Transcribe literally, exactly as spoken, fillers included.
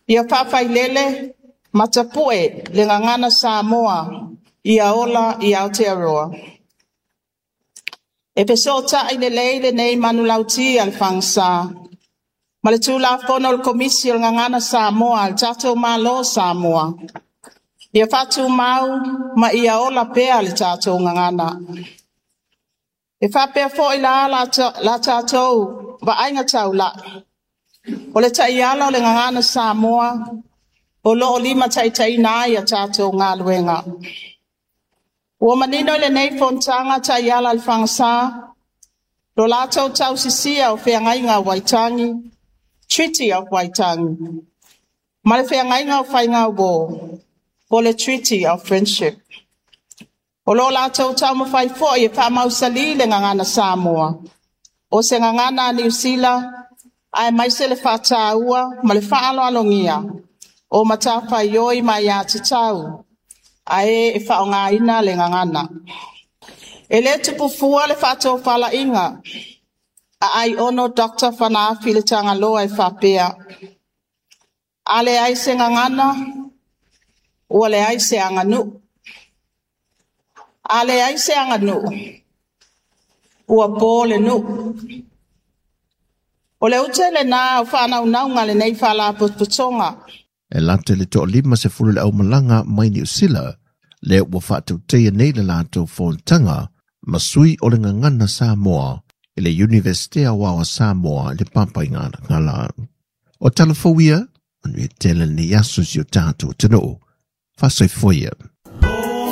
Ia whawhailele matapue le ngangana Samoa ia ola i Aotearoa. E pesota i le leile nei manulauti al whangsa. Ma le tūla whono le komisi o ngangana Samoa al tātou malo Samoa. Ia whatu mau ma ia ola pea le tātou ngangana. E whapea fo i la la tātou wa ainga taula. O le taiala o le ngangana Samoa, o lo o lima taitai nā ia tātou ngā luenga. Ua manino le nei fontanga taiala le whangsa, lo lātou tau sisia o whiangainga o Waitangi, Treaty of Waitangi. Ma le whiangainga o whainga o o le Treaty of Friendship. O lo lātou tau mawhai fo i e whamausali le ngangana Samoa. O se ngangana New Zealand, ai mai se le whātāua ma le whaaloalongia o matawhai ioi mai a te tau ai e whaongaina le ngangana. E le tupu fua le whātou whala inga a ai ono Doctor Whanaafi le tanga loa e whapea. A le ai se ngangana ua le ai se anganu. A le ai se anganu ua bō le nu. O le utele nā o whanau naunga le nei whala putonga. E late le to lima se fulu le au malanga mai ni usila, le ua whātou teia nei le lātou fōntanga, masui o le ngangana Samoa, e le University a Wawa Samoa le papai ngana ngala. O talafouia, anu e tele ni asus yo tātou tino, whasai foia.